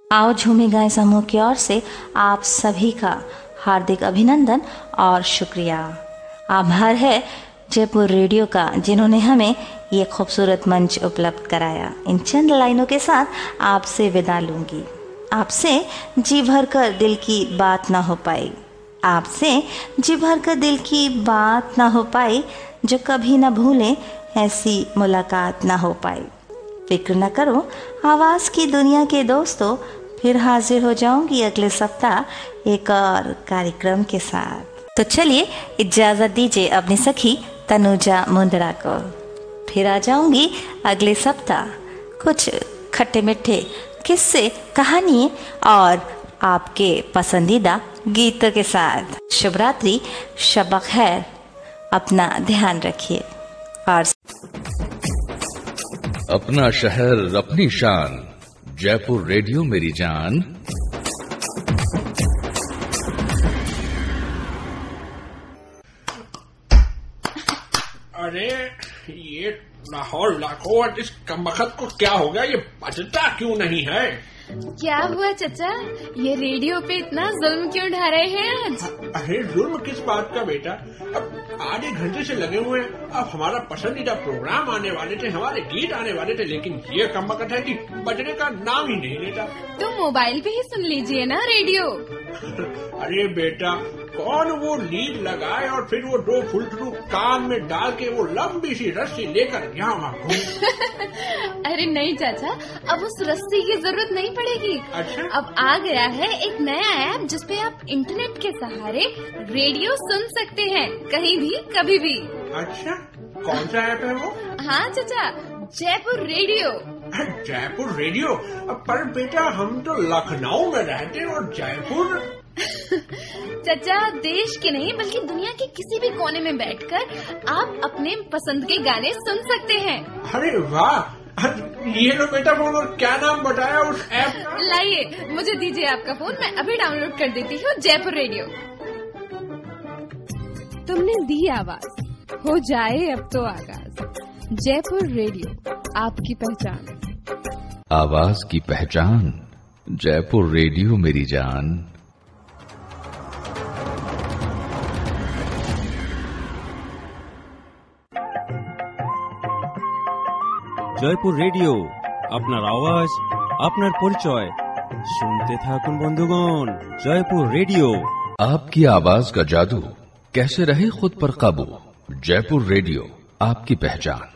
आओ झूमे गाएं समूह की ओर से आप सभी का हार्दिक अभिनंदन और शुक्रिया। आभार है जयपुर रेडियो का, जिन्होंने हमें ये खूबसूरत मंच उपलब्ध कराया। इन चंद लाइनों के साथ आपसे विदा लूंगी। आपसे जी भर कर दिल की बात ना हो पाई, आपसे जी भर कर दिल की बात ना हो पाई, जो कभी ना भूलें ऐसी मुलाकात ना हो पाई। फिक्र न करो आवाज़ की दुनिया के दोस्तों, फिर हाजिर हो जाऊंगी अगले सप्ताह एक और कार्यक्रम के साथ। तो चलिए इजाज़त दीजिए अपनी सखी तनुजा मुंदरा को। फिर आ जाऊंगी अगले सप्ताह कुछ खट्टे मीठे किस्से, कहानी और आपके पसंदीदा गीतों के साथ। शुभ रात्रि, शब खैर, अपना ध्यान रखिए। और अपना शहर अपनी शान, जयपुर रेडियो मेरी जान। अरे ये लाहौर लाखों इस कमबख्त को क्या हो गया, ये बजता क्यों नहीं है? क्या हुआ चचा, ये रेडियो पे इतना जुल्म क्यों ढा रहे हैं आज? अरे जुल्म किस बात का बेटा, अब आधे घंटे से लगे हुए हैं। अब हमारा पसंदीदा प्रोग्राम आने वाले थे, हमारे गीत आने वाले थे, लेकिन ये कमबख्त है कि बजने का नाम ही नहीं लेता। तो मोबाइल पे ही सुन लीजिए ना रेडियो। अरे बेटा, कौन वो लीड लगाए और फिर वो दो फुलटू कान में डाल के वो लंबी सी रस्सी लेकर यहाँ वहाँ घूमे। अरे नहीं चाचा, अब उस रस्सी की जरूरत नहीं पड़ेगी। अच्छा? अब आ गया है एक नया ऐप जिसपे आप इंटरनेट के सहारे रेडियो सुन सकते हैं, कहीं भी कभी भी। अच्छा, कौन सा ऐप है वो? हाँ चाचा, जयपुर रेडियो। जयपुर रेडियो? पर बेटा हम तो लखनऊ में रहते हैं और जयपुर। चाचा, देश के नहीं बल्कि दुनिया के किसी भी कोने में बैठकर आप अपने पसंद के गाने सुन सकते हैं। अरे वाह, ये लो बेटा फोन। और क्या नाम बताया उस ऐप का? लाइए, मुझे दीजिए आपका फोन, मैं अभी डाउनलोड कर देती हूँ जयपुर रेडियो। तुमने दी आवाज, हो जाए अब तो आगाज। जयपुर रेडियो, आपकी पहचान। आवाज की पहचान, जयपुर रेडियो मेरी जान। জয়পুর রেডিও, আপনার আওয়াজ, আপনার পরিচয়। শুনতে থাকুন বন্ধুগণ, জয়পুর রেডিও। आपकी आवाज का जादू, कैसे रहे खुद पर काबू। जयपुर रेडियो, आपकी पहचान।